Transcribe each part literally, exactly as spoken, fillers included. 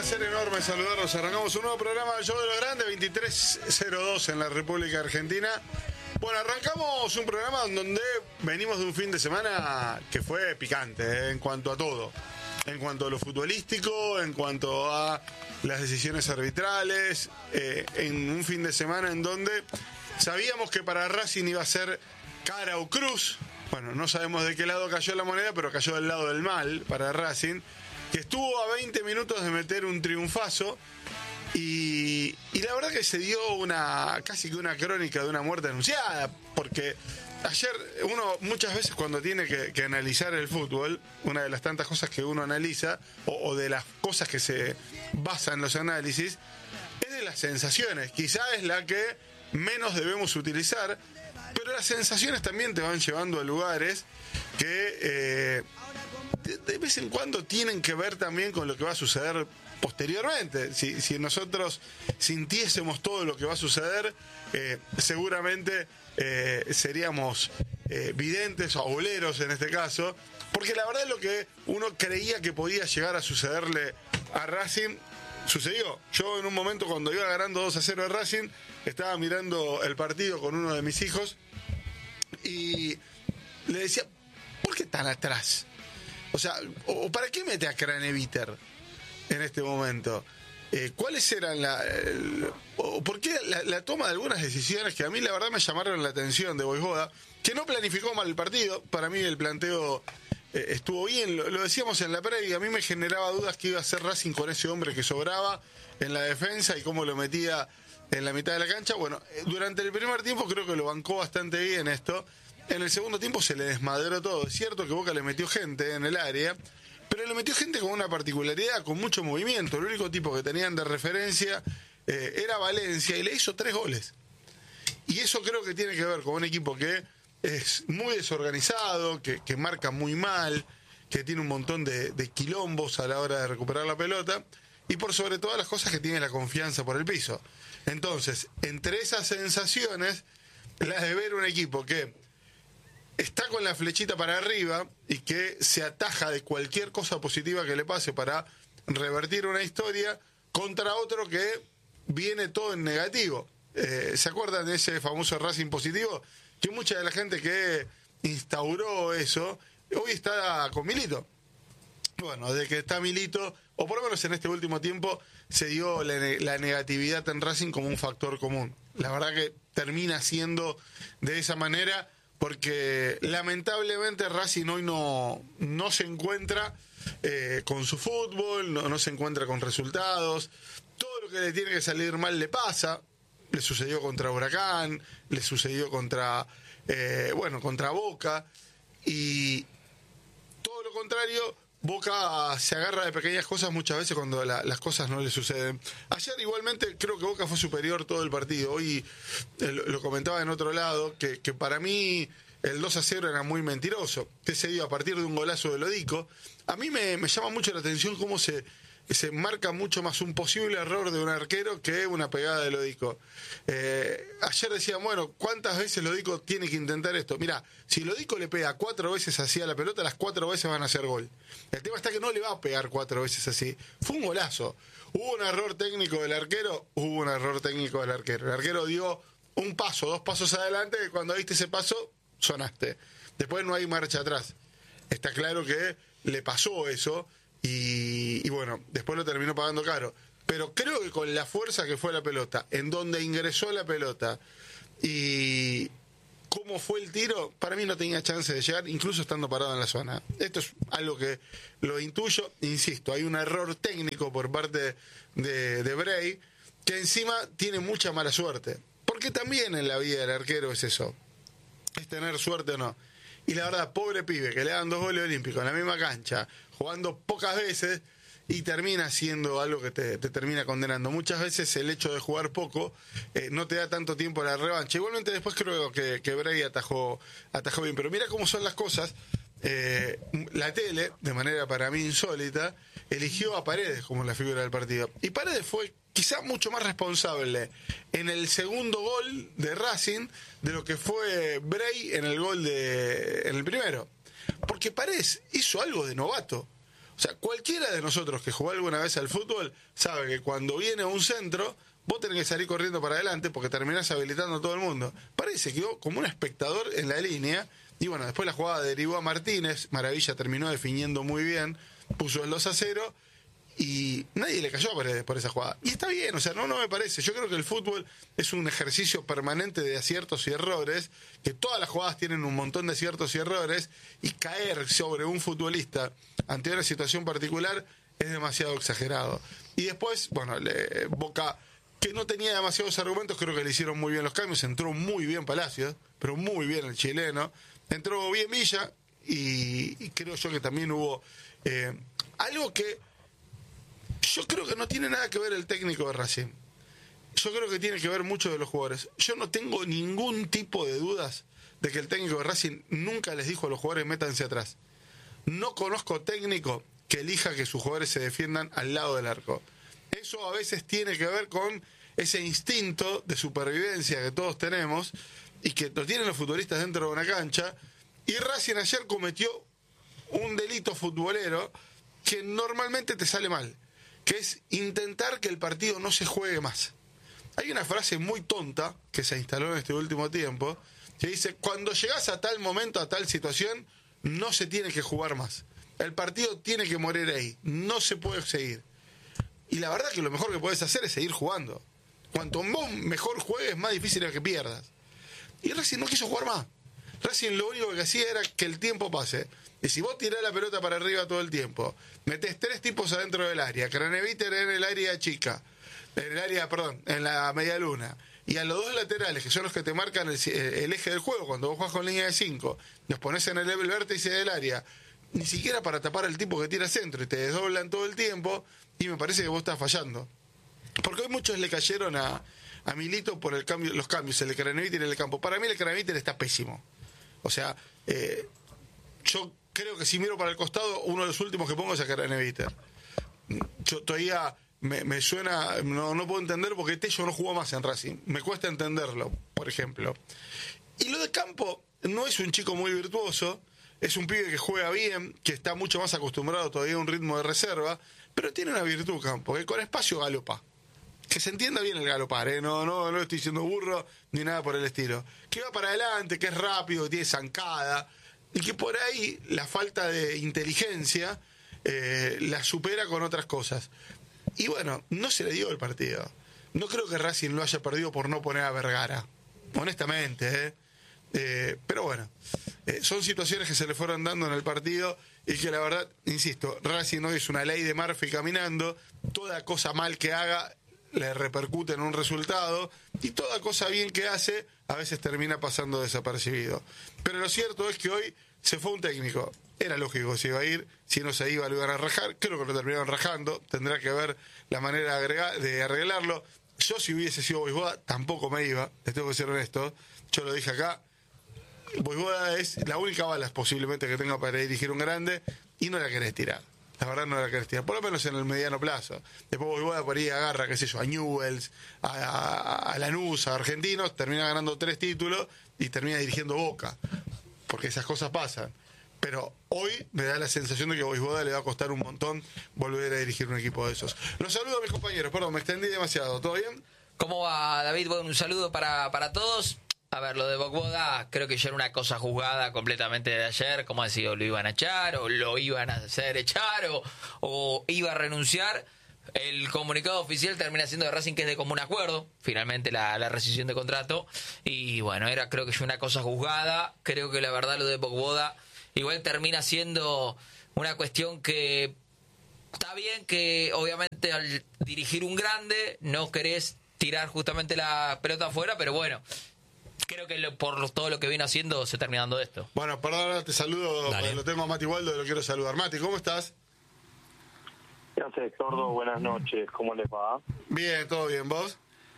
placer enorme saludarlos. Arrancamos un nuevo programa del Show de los Grandes, veintitrés cero dos en la República Argentina. Bueno, arrancamos un programa donde venimos de un fin de semana que fue picante, ¿eh? En cuanto a todo. En cuanto a lo futbolístico, en cuanto a las decisiones arbitrales, eh, en un fin de semana en donde sabíamos que para Racing iba a ser cara o cruz. Bueno, no sabemos de qué lado cayó la moneda, pero cayó del lado del mal para Racing, que estuvo a veinte minutos de meter un triunfazo y, y la verdad que se dio una casi que una crónica de una muerte anunciada, porque ayer uno muchas veces cuando tiene que, que analizar el fútbol, una de las tantas cosas que uno analiza, o, o de las cosas que se basan en los análisis, es de las sensaciones. Quizá es la que menos debemos utilizar, pero las sensaciones también te van llevando a lugares que eh, de, de vez en cuando tienen que ver también con lo que va a suceder posteriormente. Si, si nosotros sintiésemos todo lo que va a suceder, eh, seguramente eh, seríamos eh, videntes o boleros en este caso, porque la verdad es lo que uno creía que podía llegar a sucederle a Racing sucedió. Yo en un momento cuando iba ganando dos a cero de Racing, estaba mirando el partido con uno de mis hijos y le decía, ¿por qué tan atrás? O sea, ¿o para qué mete a Craneviter en este momento? Eh, ¿Cuáles eran la... El, o por qué la, la toma de algunas decisiones que a mí la verdad me llamaron la atención de Boisboda, que no planificó mal el partido? Para mí el planteo eh, estuvo bien, lo, lo decíamos en la previa, a mí me generaba dudas qué iba a hacer Racing con ese hombre que sobraba en la defensa y cómo lo metía en la mitad de la cancha. Bueno, durante el primer tiempo creo que lo bancó bastante bien esto. En el segundo tiempo se le desmadró todo. Es cierto que Boca le metió gente en el área, pero le metió gente con una particularidad, con mucho movimiento. El único tipo que tenían de referencia eh, era Valencia y le hizo tres goles. Y eso creo que tiene que ver con un equipo que es muy desorganizado, que, que marca muy mal, que tiene un montón de, de quilombos a la hora de recuperar la pelota y por sobre todas las cosas que tiene la confianza por el piso. Entonces, entre esas sensaciones, las de ver un equipo que está con la flechita para arriba y que se ataja de cualquier cosa positiva que le pase para revertir una historia, contra otro que viene todo en negativo. Eh, ¿Se acuerdan de ese famoso Racing positivo? Que mucha de la gente que instauró eso hoy está con Milito. Bueno, desde que está Milito, o por lo menos en este último tiempo, se dio la, la negatividad en Racing como un factor común. La verdad que termina siendo de esa manera, porque lamentablemente Racing hoy no, no se encuentra eh, con su fútbol, no, no se encuentra con resultados. Todo lo que le tiene que salir mal le pasa. Le sucedió contra Huracán, le sucedió contra, eh, bueno, contra Boca, y todo lo contrario, Boca se agarra de pequeñas cosas muchas veces cuando la, las cosas no le suceden. Ayer igualmente creo que Boca fue superior todo el partido. Hoy eh, lo, lo comentaba en otro lado, que, que para mí el dos a cero era muy mentiroso, que se dio a partir de un golazo de Lodico. A mí me, me llama mucho la atención cómo se, se marca mucho más un posible error de un arquero que una pegada de Lodico. Eh, ayer decían, bueno, ¿cuántas veces Lodico tiene que intentar esto? Mirá, si Lodico le pega cuatro veces así a la pelota, las cuatro veces van a hacer gol. El tema está que no le va a pegar cuatro veces así. Fue un golazo. ¿Hubo un error técnico del arquero? Hubo un error técnico del arquero. El arquero dio un paso, dos pasos adelante, y cuando viste ese paso, sonaste. Después no hay marcha atrás. Está claro que le pasó eso y, y bueno, después lo terminó pagando caro. Pero creo que con la fuerza que fue la pelota, en donde ingresó la pelota y cómo fue el tiro, para mí no tenía chance de llegar, incluso estando parado en la zona. Esto es algo que lo intuyo, insisto, hay un error técnico por parte de, de Bray, que encima tiene mucha mala suerte. Porque también en la vida del arquero es eso, es tener suerte o no. Y la verdad, pobre pibe, que le dan dos goles olímpicos en la misma cancha, jugando pocas veces, y termina siendo algo que te, te termina condenando. Muchas veces el hecho de jugar poco eh, no te da tanto tiempo a la revancha. Igualmente después creo que, que Bray atajó, atajó bien. Pero mira cómo son las cosas. Eh, la tele, de manera para mí insólita, eligió a Paredes como la figura del partido. Y Paredes fue quizá mucho más responsable en el segundo gol de Racing de lo que fue Bray en el gol de en el primero. Porque Paredes hizo algo de novato. O O sea, cualquiera de nosotros que jugó alguna vez al fútbol sabe que cuando viene un centro, vos tenés que salir corriendo para adelante porque terminás habilitando a todo el mundo. Parece que quedó como un espectador en la línea. Y bueno, después la jugada derivó a Martínez. Maravilla terminó definiendo muy bien. Puso el dos a cero. Y nadie le cayó a Paredes por esa jugada. Y está bien, o sea, no, no me parece. Yo creo que el fútbol es un ejercicio permanente de aciertos y errores, que todas las jugadas tienen un montón de aciertos y errores, y caer sobre un futbolista ante una situación particular es demasiado exagerado. Y después, bueno, le, Boca, que no tenía demasiados argumentos, creo que le hicieron muy bien los cambios. Entró muy bien Palacios, pero muy bien el chileno. Entró bien Villa, y, y creo yo que también hubo eh, algo que yo creo que no tiene nada que ver el técnico de Racing. Yo creo que tiene que ver mucho de los jugadores. Yo no tengo ningún tipo de dudas de que el técnico de Racing nunca les dijo a los jugadores métanse atrás. No conozco técnico que elija que sus jugadores se defiendan al lado del arco. Eso a veces tiene que ver con ese instinto de supervivencia que todos tenemos y que lo tienen los futbolistas dentro de una cancha. Y Racing ayer cometió un delito futbolero que normalmente te sale mal, que es intentar que el partido no se juegue más. Hay una frase muy tonta que se instaló en este último tiempo, que dice, cuando llegás a tal momento, a tal situación, no se tiene que jugar más. El partido tiene que morir ahí, no se puede seguir. Y la verdad que lo mejor que puedes hacer es seguir jugando. Cuanto mejor juegues, más difícil es que pierdas. Y Racing no quiso jugar más. Racing lo único que hacía era que el tiempo pase. Y si vos tirás la pelota para arriba todo el tiempo, metés tres tipos adentro del área, Craneviter en el área chica, en el área, perdón, en la media luna, y a los dos laterales, que son los que te marcan el, el eje del juego, cuando vos jugás con línea de cinco, los ponés en el, el vértice del área, ni siquiera para tapar al tipo que tira centro, y te desdoblan todo el tiempo, y me parece que vos estás fallando. Porque hoy muchos le cayeron a, a Milito por el cambio, los cambios, el de Craneviter en el campo. Para mí el Craneviter está pésimo. O sea, eh, yo creo que si miro para el costado, uno de los últimos que pongo es a Craneviter. Yo todavía me, me suena, no, no puedo entender porque Tello no jugó más en Racing. Me cuesta entenderlo, por ejemplo. Y lo de Campo no es un chico muy virtuoso, es un pibe que juega bien, que está mucho más acostumbrado todavía a un ritmo de reserva, pero tiene una virtud Campo, que con espacio galopa. Que se entienda bien el galopar, ¿eh? no, no, no estoy diciendo burro ni nada por el estilo. Que va para adelante, que es rápido, que tiene zancada, y que por ahí la falta de inteligencia eh, la supera con otras cosas. Y bueno, no se le dio el partido. No creo que Racing lo haya perdido por no poner a Vergara, honestamente, ¿eh? Eh, pero bueno, eh, son situaciones que se le fueron dando en el partido y que la verdad, insisto, Racing hoy es una ley de Murphy caminando, toda cosa mal que haga le repercute en un resultado y toda cosa bien que hace a veces termina pasando desapercibido. Pero lo cierto es que hoy se fue un técnico, era lógico que se iba a ir, si no se iba lo iban a rajar, creo que lo terminaron rajando, tendrá que ver la manera de, agregar, de arreglarlo. Yo si hubiese sido Boisboda tampoco me iba, les tengo que ser honesto, yo lo dije acá, Boisboda es la única bala posiblemente que tenga para dirigir un grande y no la querés tirar. La verdad no la querés tirar, por lo menos en el mediano plazo. Después Boisboda por ahí agarra, qué sé yo, a Newell's, a, a, a Lanús, a Argentinos, termina ganando tres títulos y termina dirigiendo Boca. Porque esas cosas pasan. Pero hoy me da la sensación de que a Boisboda le va a costar un montón volver a dirigir un equipo de esos. Los saludo a mis compañeros, perdón, me extendí demasiado. ¿Todo bien? ¿Cómo va, David? Bueno, un saludo para, para todos. A ver, lo de Boisboda creo que ya era una cosa juzgada completamente de ayer, como decía, lo iban a echar, o lo iban a hacer echar, o, o iba a renunciar. El comunicado oficial termina siendo de Racing que es de común acuerdo, finalmente la, la rescisión de contrato, y bueno, era creo que ya una cosa juzgada. Creo que la verdad lo de Boisboda igual termina siendo una cuestión que está bien, que obviamente al dirigir un grande no querés tirar justamente la pelota afuera, pero bueno, creo que lo, por todo lo que viene haciendo se termina dando esto. Bueno, perdón, te saludo, lo tengo a Mati Waldo, lo quiero saludar. Mati, ¿cómo estás? ¿Qué haces, Tordo? Buenas noches, ¿cómo les va? Bien, todo bien, ¿vos?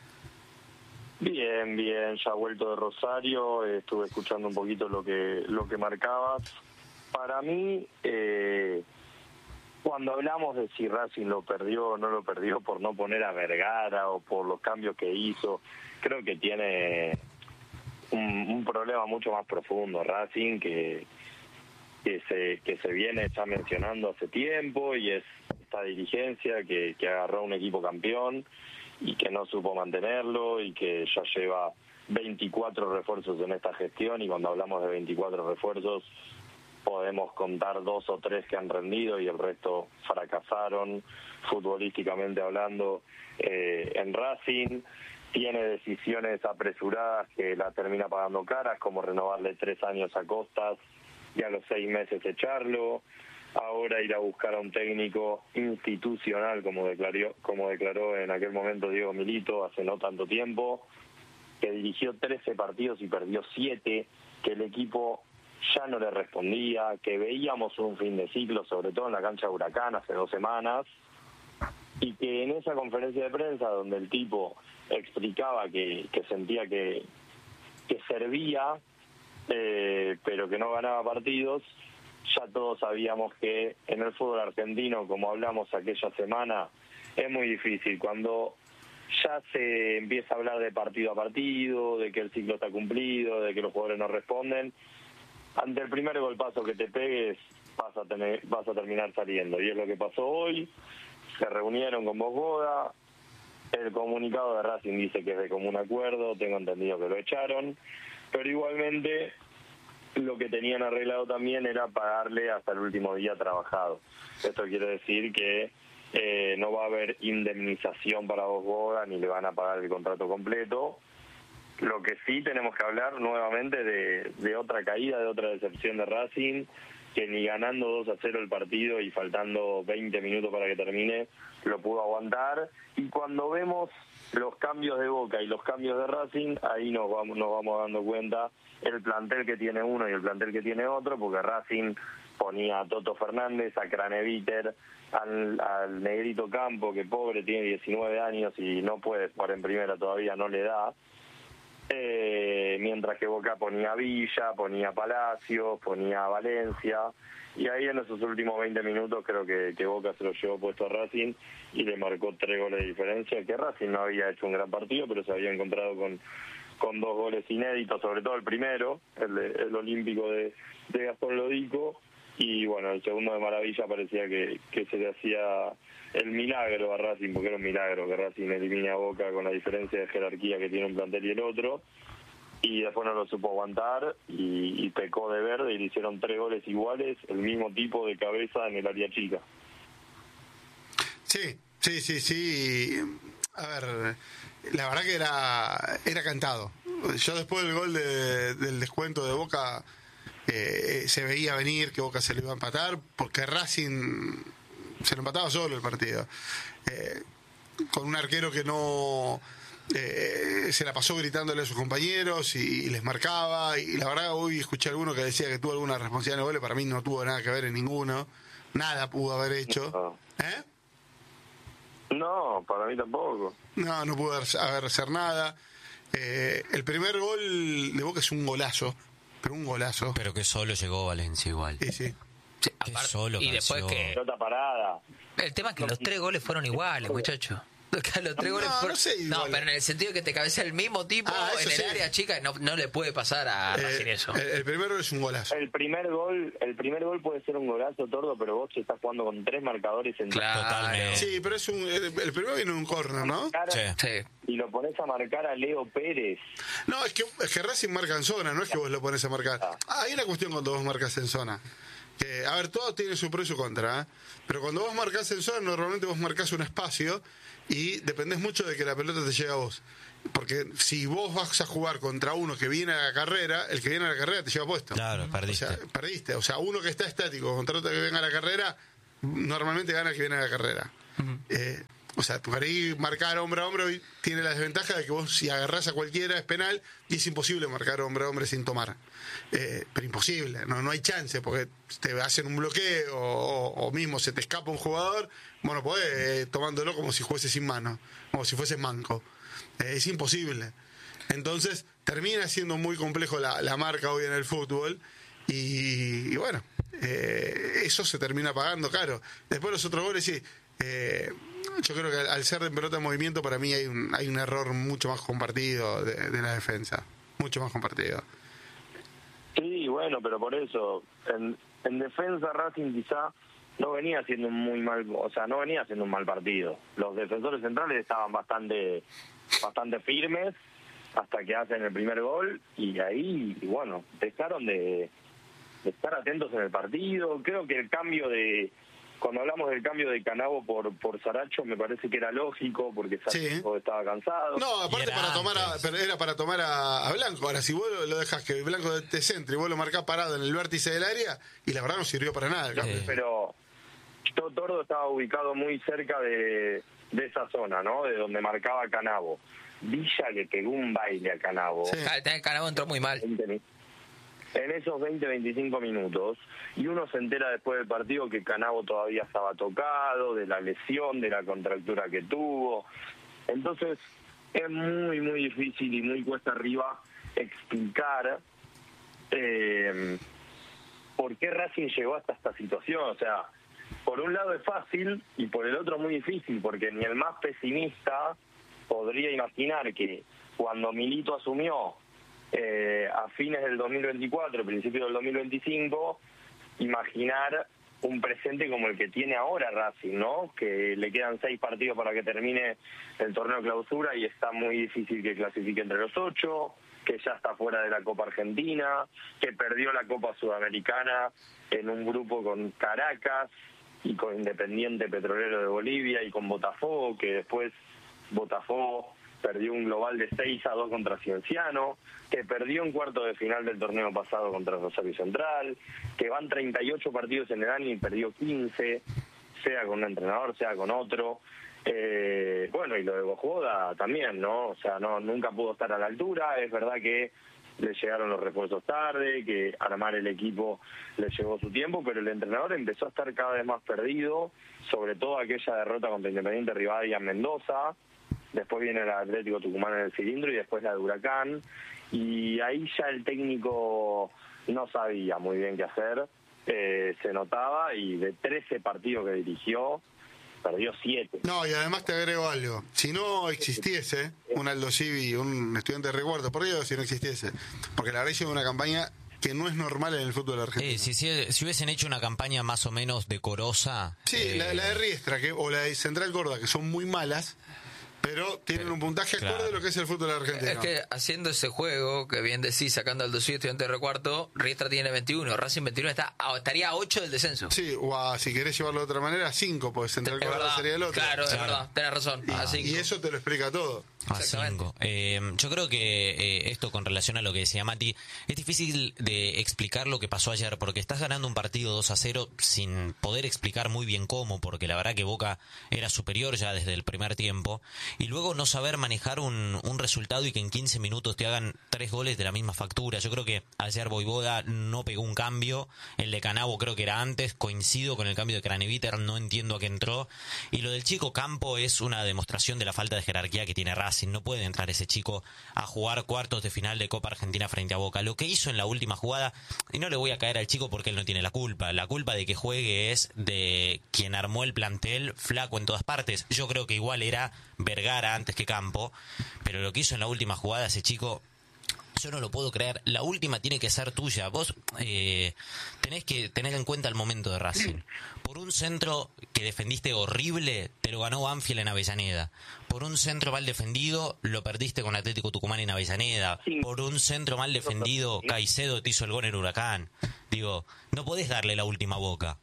Bien, bien, ya vuelto de Rosario, eh, estuve escuchando un poquito lo que lo que marcabas. Para mí, eh, cuando hablamos de si Racing lo perdió o no lo perdió por no poner a Vergara o por los cambios que hizo, creo que tiene un, un problema mucho más profundo Racing, que que se que se viene ya mencionando hace tiempo, y es esta dirigencia que, que agarró un equipo campeón y que no supo mantenerlo, y que ya lleva veinticuatro refuerzos en esta gestión, y cuando hablamos de veinticuatro refuerzos podemos contar dos o tres que han rendido y el resto fracasaron futbolísticamente hablando eh, en Racing. Tiene decisiones apresuradas que la termina pagando caras, como renovarle tres años a Costas y a los seis meses echarlo. Ahora ir a buscar a un técnico institucional, como declaró, como declaró en aquel momento Diego Milito hace no tanto tiempo, que dirigió trece partidos y perdió siete, que el equipo ya no le respondía, que veíamos un fin de ciclo, sobre todo en la cancha de Huracán hace dos semanas, y que en esa conferencia de prensa donde el tipo explicaba que, que sentía que, que servía, eh, pero que no ganaba partidos, ya todos sabíamos que en el fútbol argentino, como hablamos aquella semana, es muy difícil. Cuando ya se empieza a hablar de partido a partido, de que el ciclo está cumplido, de que los jugadores no responden, ante el primer golpazo que te pegues vas a tener, vas a terminar saliendo. Y es lo que pasó hoy. Se reunieron con Bogoda. El comunicado de Racing dice que es de común acuerdo, tengo entendido que lo echaron, pero igualmente lo que tenían arreglado también era pagarle hasta el último día trabajado. Esto quiere decir que eh, no va a haber indemnización para Bogoda, ni le van a pagar el contrato completo. Lo que sí tenemos que hablar nuevamente de, de otra caída, de otra decepción de Racing, que ni ganando dos a cero el partido y faltando veinte minutos para que termine, lo pudo aguantar. Y cuando vemos los cambios de Boca y los cambios de Racing, ahí nos vamos, nos vamos dando cuenta el plantel que tiene uno y el plantel que tiene otro, porque Racing ponía a Toto Fernández, a Craneviter, al, al Negrito Campo, que pobre, tiene diecinueve años y no puede jugar en primera todavía, no le da. Eh, mientras que Boca ponía a Villa, ponía a Palacios, ponía a Valencia, y ahí en esos últimos veinte minutos creo que, que Boca se lo llevó puesto a Racing y le marcó tres goles de diferencia, que Racing no había hecho un gran partido, pero se había encontrado con, con dos goles inéditos, sobre todo el primero, el, el olímpico de, de Gastón Lodico, y bueno, el segundo de Maravilla parecía que, que se le hacía el milagro a Racing, porque era un milagro que Racing elimine a Boca con la diferencia de jerarquía que tiene un plantel y el otro, y después no lo supo aguantar y, y pecó de verde y le hicieron tres goles iguales, el mismo tipo de cabeza en el área chica. Sí, sí, sí, sí. A ver, la verdad que era, era cantado. Yo después del gol de, del descuento de Boca eh, se veía venir que Boca se lo iba a empatar, porque Racing se lo empataba solo el partido, eh, con un arquero que no eh, se la pasó gritándole a sus compañeros y, y les marcaba, y la verdad hoy escuché a alguno que decía que tuvo alguna responsabilidad en el gol, para mí no tuvo nada que ver en ninguno, nada pudo haber hecho. No. ¿Eh? No, para mí tampoco. No, no pudo haber hacer nada. Eh, el primer gol de Boca es un golazo, pero un golazo. Pero que solo llegó Valencia igual. Sí, sí. Sí, Que aparte, solo y después cansó. que Pelota parada. el tema es que los tres goles fueron iguales, muchachos. Los tres No, goles no fueron... sé, no, igual. pero en el sentido de que te cabecea el mismo tipo Ah, en eso el sí. área chica, no, no le puede pasar a Racing Eh, eso. el, el primero es un golazo. El primer gol, el primer gol puede ser un golazo, Tordo, pero vos estás jugando con tres marcadores en Claro. Totalmente. Sí, pero es un el, el primero viene en un córner, ¿no? cara, Sí. Sí. y lo pones a marcar a Leo Pérez. No, es que, es que Racing marca en zona, no es que vos lo pones a marcar. Ah, hay una cuestión cuando vos marcas en zona. Que, a ver, todo tiene su pro y su contra, ¿eh? Pero cuando vos marcás en zona, normalmente vos marcás un espacio y dependés mucho de que la pelota te llegue a vos. Porque si vos vas a jugar contra uno que viene a la carrera, el que viene a la carrera te lleva puesto. Claro, perdiste. O sea, perdiste. O sea, uno que está estático contra otro que venga a la carrera, normalmente gana el que viene a la carrera. Uh-huh. eh, o sea, por ahí marcar hombre a hombre tiene la desventaja de que vos si agarrás a cualquiera es penal y es imposible marcar hombre a hombre sin tomar. Eh, pero imposible, no, no hay chance porque te hacen un bloqueo o, o mismo se te escapa un jugador, bueno, podés eh, tomándolo como si fuese sin mano, como si fuese manco. Eh, es imposible. Entonces termina siendo muy complejo la, la marca hoy en el fútbol y, y bueno, eh, eso se termina pagando caro. Después los otros goles sí. Eh, yo creo que al ser de pelota en movimiento para mí hay un, hay un error mucho más compartido de, de la defensa, mucho más compartido. Sí, bueno. Bueno, pero por eso, en, en defensa Racing quizá no venía haciendo un muy mal, o sea, no venía haciendo un mal partido. Los defensores centrales estaban bastante, bastante firmes hasta que hacen el primer gol y ahí, y bueno, dejaron de, de estar atentos en el partido. Creo que el cambio de, cuando hablamos del cambio de Canavo por por Saracho, me parece que era lógico porque Saracho sí. estaba cansado. No, aparte para tomar a, pero era para tomar a, a Blanco. Ahora, si vos lo dejas que Blanco te centre y vos lo marcás parado en el vértice del área, y la verdad no sirvió para nada el cambio. Sí. Pero Tordo estaba ubicado muy cerca de, de esa zona, ¿no? De donde marcaba Canavo. Villa le pegó un baile a Canavo. Sí. Canavo entró muy mal. En esos veinte, veinticinco minutos, y uno se entera después del partido que Canavo todavía estaba tocado, de la lesión, de la contractura que tuvo. Entonces, es muy, muy difícil y muy cuesta arriba explicar eh, por qué Racing llegó hasta esta situación. O sea, por un lado es fácil y por el otro muy difícil, porque ni el más pesimista podría imaginar que cuando Milito asumió eh, a fines del dos mil veinticuatro, principios del dos mil veinticinco, imaginar un presente como el que tiene ahora Racing, ¿no? Que le quedan seis partidos para que termine el torneo de clausura y está muy difícil que clasifique entre los ocho, que ya está fuera de la Copa Argentina, que perdió la Copa Sudamericana en un grupo con Caracas y con Independiente Petrolero de Bolivia y con Botafogo, que después Botafogo perdió un global de seis a dos contra Cienciano, que perdió en cuarto de final del torneo pasado contra Rosario Central, que van treinta y ocho partidos en el año y perdió quince, sea con un entrenador, sea con otro. Eh, bueno, y lo de Bogboda también, ¿no? O sea, no nunca pudo estar a la altura. Es verdad que le llegaron los refuerzos tarde, que armar el equipo le llevó su tiempo, pero el entrenador empezó a estar cada vez más perdido, sobre todo aquella derrota contra Independiente Rivadavia en Mendoza. Después viene el Atlético Tucumán en el cilindro y después la de Huracán. Y ahí ya el técnico no sabía muy bien qué hacer, eh, se notaba, y de trece partidos que dirigió, perdió siete. No, y además te agrego algo. Si no existiese un Aldo Civi, un estudiante de recuerdo, por ello, si no existiese. Porque la verdad hizo una campaña que no es normal en el fútbol argentino. Eh, si, si, si hubiesen hecho una campaña más o menos decorosa... Sí, eh... la, la de Riestra que, o la de Central Córdoba, que son muy malas, pero tienen un puntaje acorde claro. de lo que es el fútbol argentino. Es que haciendo ese juego, que bien decís, sacando al Dosí, estudiante de recuarto, Riestra tiene veintiuno, Racing veintiuno, está, estaría a ocho del descenso. Sí, o a, si querés llevarlo de otra manera, a cinco, pues Central Córdoba sería el otro. Claro, claro. es verdad, tenés razón. Y, a cinco. y eso te lo explica todo. A cinco. Eh, yo creo que eh, esto con relación a lo que decía Mati, es difícil de explicar lo que pasó ayer, porque estás ganando un partido dos a cero sin poder explicar muy bien cómo, porque la verdad que Boca era superior ya desde el primer tiempo, y luego no saber manejar un, un resultado y que en quince minutos te hagan tres goles de la misma factura. Yo creo que ayer Voivoda no pegó un cambio, el de Canavo creo que era antes, coincido con el cambio de Craneviter, no entiendo a qué entró, y lo del chico Campo es una demostración de la falta de jerarquía que tiene Racing. No puede entrar ese chico a jugar cuartos de final de Copa Argentina frente a Boca. Lo que hizo en la última jugada, y no le voy a caer al chico porque él no tiene la culpa, la culpa de que juegue es de quien armó el plantel flaco en todas partes. Yo creo que igual era Vergara antes que Campo, pero lo que hizo en la última jugada ese chico, yo no lo puedo creer. La última tiene que ser tuya. Vos eh, tenés que tener en cuenta el momento de Racing. Por un centro que defendiste horrible, te lo ganó Banfield en Avellaneda. Por un centro mal defendido, lo perdiste con Atlético Tucumán en Avellaneda. Por un centro mal defendido, Caicedo te hizo el gol en Huracán. Digo, no podés darle la última Boca.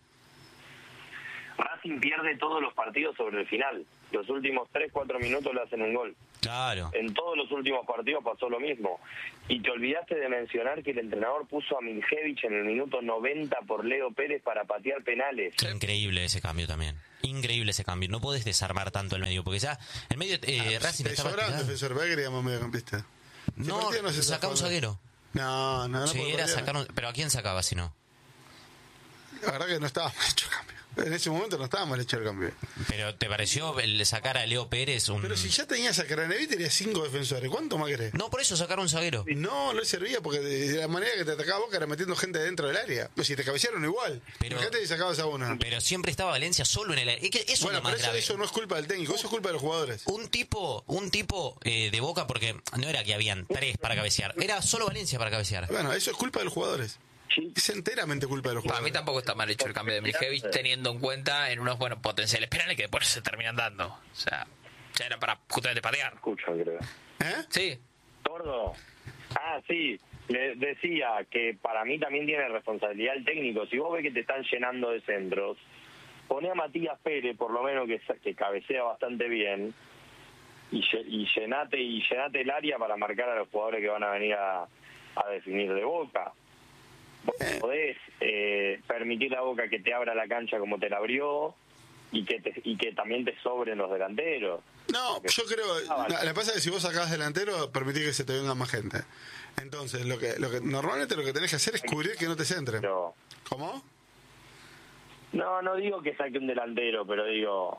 Racing pierde todos los partidos sobre el final. Los últimos tres, cuatro minutos le hacen un gol. Claro. En todos los últimos partidos pasó lo mismo. Y te olvidaste de mencionar que el entrenador puso a Miljevich en el minuto noventa por Leo Pérez para patear penales. Increíble ese cambio también. Increíble ese cambio. No podés desarmar tanto el medio, porque ya el medio eh, ah, Racing te estaba sobra tirado. defensor, ¿verdad que queríamos mediocampista? No, no se saca un zaguero. No, no, no. Sí, era sacar un... Pero ¿a quién sacaba si no? La verdad que no estaba mal hecho el cambio. En ese momento no estaba mal hecho el cambio. Pero ¿te pareció el sacar a Leo Pérez un... Pero si ya tenías a Craneviter, tenías cinco defensores. ¿Cuánto más querés? No, por eso sacar un zaguero. No, no le servía porque de la manera que te atacaba Boca era metiendo gente dentro del área. Pues si te cabecearon igual. Pero, fíjate si sacabas a uno. Pero siempre estaba Valencia solo en el área. Es que eso bueno, es lo más pero eso, grave. eso no es culpa del técnico, eso es culpa de los jugadores. Un tipo, un tipo eh, de Boca, porque no era que habían tres para cabecear, era solo Valencia para cabecear. Bueno, eso es culpa de los jugadores. Sí. Es enteramente culpa de los Para jugadores. mí tampoco está mal hecho el cambio de Miljevic, teniendo en cuenta en unos buenos potenciales penales que después se terminan dando. O sea, ya era para justamente patear. Escucha, creo. ¿Eh? Sí. Tordo. Ah, sí. Le decía que para mí también tiene responsabilidad el técnico. Si vos ves que te están llenando de centros, poné a Matías Pérez, por lo menos que, que cabecea bastante bien, y, y llenate y llenate el área para marcar a los jugadores que van a venir a, a definir de Boca. Vos podés eh, permitir a Boca que te abra la cancha como te la abrió y que te, y que también te sobren los delanteros. No, yo creo, Ah, vale. la, la pasa es que si vos sacás delantero, permitís que se te venga más gente. Entonces, lo que, lo que normalmente lo que tenés que hacer es cubrir que no te centren. Pero, ¿Cómo? no, no digo que saque un delantero, pero digo,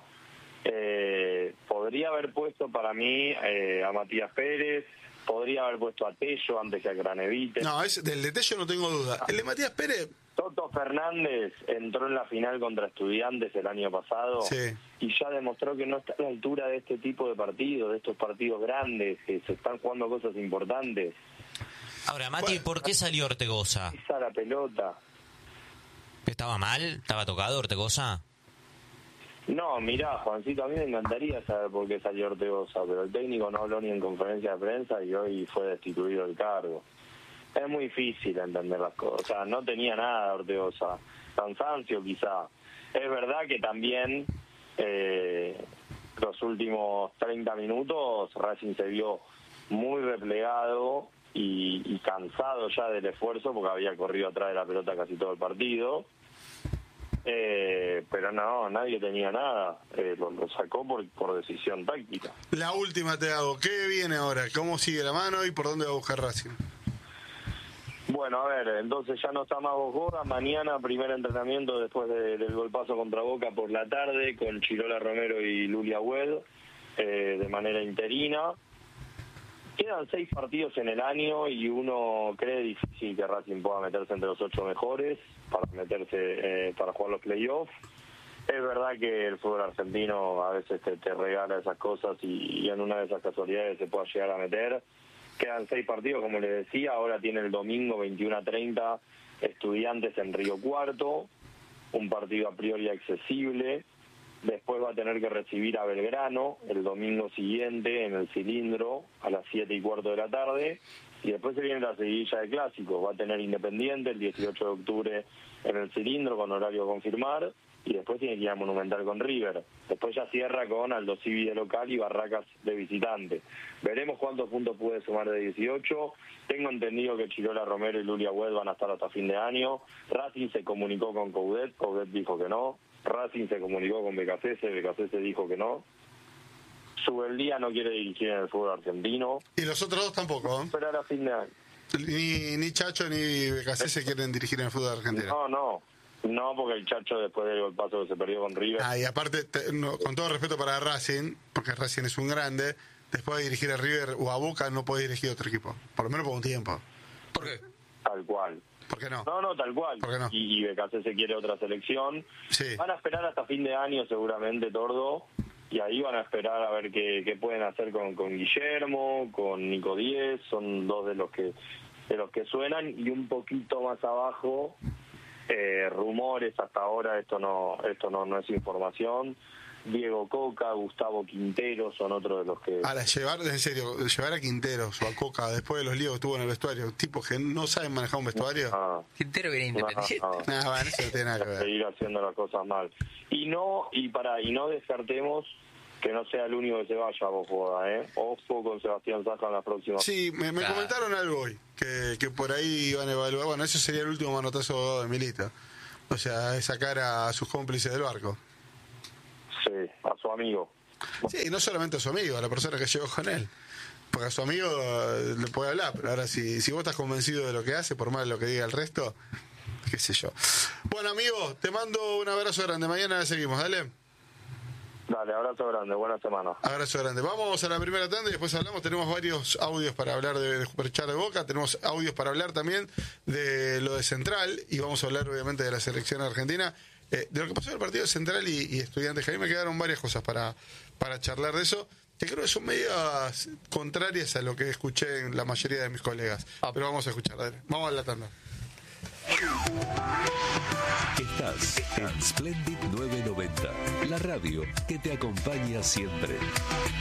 eh, podría haber puesto para mí eh, a Matías Pérez, podría haber puesto a Tello antes que a Granevite. No, es, del de Tello no tengo duda. El de Matías Pérez, Toto Fernández entró en la final contra Estudiantes el año pasado Sí. y ya demostró que no está a la altura de este tipo de partidos, de estos partidos grandes, que se están jugando cosas importantes. Ahora, Mati, ¿por qué salió Ortegoza? Pisa la pelota. ¿Estaba mal? ¿Estaba tocado Ortegoza? No, mirá, Juancito, a mí me encantaría saber por qué salió Ortegoza, pero el técnico no habló ni en conferencia de prensa y hoy fue destituido del cargo. Es muy difícil entender las cosas. O sea, no tenía nada Ortegoza. Cansancio quizá. Es verdad que también eh, los últimos treinta minutos Racing se vio muy replegado y, y cansado ya del esfuerzo porque había corrido atrás de la pelota casi todo el partido. Eh, pero no, nadie tenía nada. Eh, lo, lo sacó por, por decisión táctica. la última te hago. ¿Qué viene ahora? ¿Cómo sigue la mano y por dónde va a buscar Racing? Bueno, a ver, entonces ya no está más Bojoda. Mañana primer entrenamiento después de, del golpazo contra Boca por la tarde con Chirola Romero y Lulia Hued eh, de manera interina. Quedan seis partidos en el año y uno cree difícil que Racing pueda meterse entre los ocho mejores para meterse eh, para jugar los playoffs. Es verdad que el fútbol argentino a veces te, te regala esas cosas y, y en una de esas casualidades se pueda llegar a meter. Quedan seis partidos, como les decía, ahora tiene el domingo veintiuno a treinta Estudiantes en Río Cuarto, un partido a priori accesible. Después va a tener que recibir a Belgrano el domingo siguiente en el Cilindro a las siete y cuarto de la tarde. Y después se viene la seguidilla de clásicos. Va a tener Independiente el dieciocho de octubre en el Cilindro con horario a confirmar. Y después tiene que ir a Monumental con River. Después ya cierra con Aldo Civi de local y Barracas de visitante. Veremos cuántos puntos puede sumar de dieciocho. Tengo entendido que Chirola Romero y Lulia Hued van a estar hasta fin de año. Racing se comunicó con Coudet, Coudet dijo que no. Racing se comunicó con Becasese, Becasese dijo que no. Subeldía no quiere dirigir en el fútbol argentino. Y los otros dos tampoco, ¿eh? Esperar a fin de año. Ni, ni Chacho ni Becasé se quieren dirigir en el fútbol argentino. No, no. No, porque el Chacho después del golpazo que se perdió con River. Ah, y aparte, te- no, con todo respeto para Racing, porque Racing es un grande, después de dirigir a River o a Boca no puede dirigir a otro equipo. Por lo menos por un tiempo. ¿Por qué? Tal cual. ¿Por qué no? No, no, tal cual. ¿Por qué no? Y, y Becasese quiere otra selección. Sí. Van a esperar hasta fin de año seguramente, Tordo. Y ahí van a esperar a ver qué, qué pueden hacer con, con Guillermo, con Nico Díez. Son dos de los que de los que suenan. Y un poquito más abajo, eh, rumores hasta ahora, esto no esto no, no es información. Diego Coca, Gustavo Quintero son otros de los que... Ahora, llevar, en serio, llevar a Quinteros o a Coca después de los líos que tuvo en el vestuario, tipos que no saben manejar un vestuario, Ah, Quintero viene independiente. ah, ah. nah, bueno, eso no tiene nada que ver. seguir haciendo las cosas mal. Y no, y para, y no descartemos que no sea el único que se vaya a Bojoda, ¿eh? Ojo con Sebastián Saja en la próxima. Sí, me, me Claro. comentaron algo hoy, que, que por ahí iban a evaluar, bueno, eso sería el último manotazo de Milito. O sea, es sacar a sus cómplices del barco. Sí, a su amigo. Sí, no solamente a su amigo, a la persona que llegó con él. Porque a su amigo eh, le puede hablar, pero ahora si, si vos estás convencido de lo que hace, por más lo que diga el resto, qué sé yo. Bueno, amigo, te mando un abrazo grande. Mañana seguimos, dale. Dale, abrazo grande, buena semana. Abrazo grande. Vamos a la primera tanda y después hablamos. Tenemos varios audios para hablar de, de Superchar de Boca. Tenemos audios para hablar también de lo de Central. Y vamos a hablar, obviamente, de la selección argentina. Eh, de lo que pasó en el partido de Central y, y Estudiantes. Que a mí me quedaron varias cosas para, para charlar de eso. Que creo que son medias contrarias a lo que escuché en la mayoría de mis colegas. Ah. Pero vamos a escuchar. Dale. Vamos a la tanda. Estás en Splendid novecientos noventa, la radio que te acompaña siempre.